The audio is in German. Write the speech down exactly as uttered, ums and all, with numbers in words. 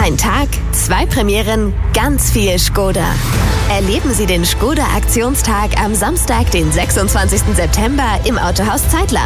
Ein Tag, zwei Premieren, ganz viel Skoda. Erleben Sie den Skoda-Aktionstag am Samstag, den sechsundzwanzigsten September im Autohaus Zeitler.